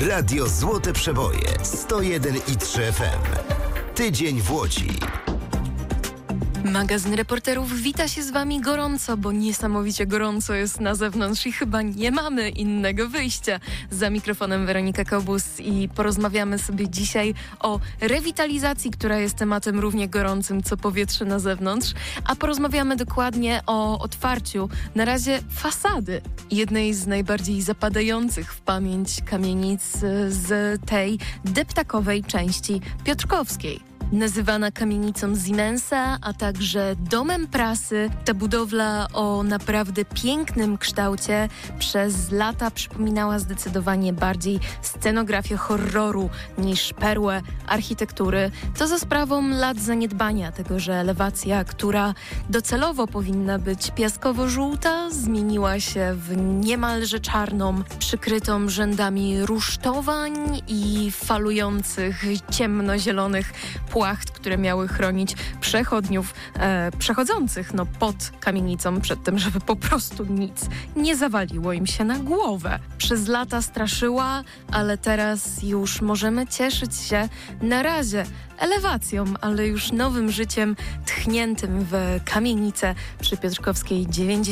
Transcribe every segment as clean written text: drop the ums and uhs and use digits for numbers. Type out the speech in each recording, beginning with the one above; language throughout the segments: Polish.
Radio Złote Przeboje 101,3 FM. Tydzień w Łodzi. Magazyn Reporterów wita się z Wami gorąco, bo niesamowicie gorąco jest na zewnątrz i chyba nie mamy innego wyjścia. Za mikrofonem Weronika Kobus i porozmawiamy sobie dzisiaj o rewitalizacji, która jest tematem równie gorącym co powietrze na zewnątrz, a porozmawiamy dokładnie o otwarciu na razie fasady jednej z najbardziej zapadających w pamięć kamienic z tej deptakowej części piotrkowskiej. Nazywana kamienicą Siemensa, a także domem prasy, ta budowla o naprawdę pięknym kształcie przez lata przypominała zdecydowanie bardziej scenografię horroru niż perłę architektury. To za sprawą lat zaniedbania tego, że elewacja, która docelowo powinna być piaskowo-żółta, zmieniła się w niemalże czarną, przykrytą rzędami rusztowań i falujących ciemnozielonych płacht, które miały chronić przechodniów przechodzących pod kamienicą przed tym, żeby po prostu nic nie zawaliło im się na głowę. Przez lata straszyła, ale teraz już możemy cieszyć się na razie elewacją, ale już nowym życiem tchniętym w kamienicę przy Piotrkowskiej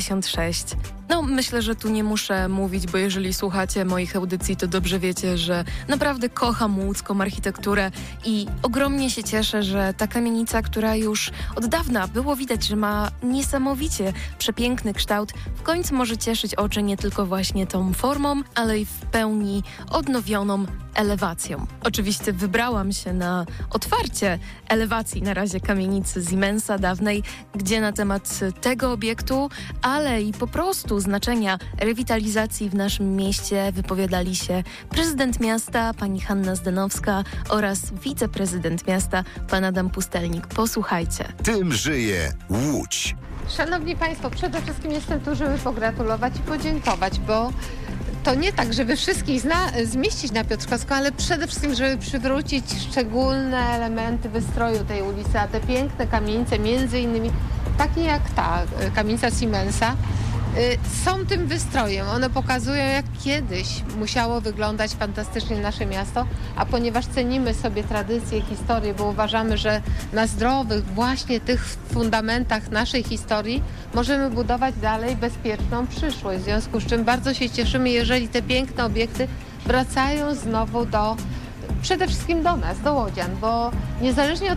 96. Myślę, że tu nie muszę mówić, bo jeżeli słuchacie moich audycji, to dobrze wiecie, że naprawdę kocham łódzką architekturę i ogromnie się cieszę, że ta kamienica, która już od dawna było widać, że ma niesamowicie przepiękny kształt, w końcu może cieszyć oczy nie tylko właśnie tą formą, ale i w pełni odnowioną elewacją. Oczywiście wybrałam się na otwarcie elewacji na razie kamienicy Siemensa dawnej, gdzie na temat tego obiektu, ale i po prostu znaczenia rewitalizacji w naszym mieście wypowiadali się prezydent miasta, pani Hanna Zdanowska oraz wiceprezydent miasta, pan Adam Pustelnik. Posłuchajcie. Tym żyje Łódź. Szanowni Państwo, przede wszystkim jestem tu, żeby pogratulować i podziękować, bo to nie tak, żeby wszystkich zmieścić na Piotrkowską, ale przede wszystkim, żeby przywrócić szczególne elementy wystroju tej ulicy, a te piękne kamienice, między innymi takie jak ta kamienica Siemensa, są tym wystrojem. One pokazują, jak kiedyś musiało wyglądać fantastycznie nasze miasto, a ponieważ cenimy sobie tradycję, historię, bo uważamy, że na zdrowych właśnie tych fundamentach naszej historii możemy budować dalej bezpieczną przyszłość. W związku z czym bardzo się cieszymy, jeżeli te piękne obiekty wracają znowu przede wszystkim do nas, do łodzian, bo niezależnie od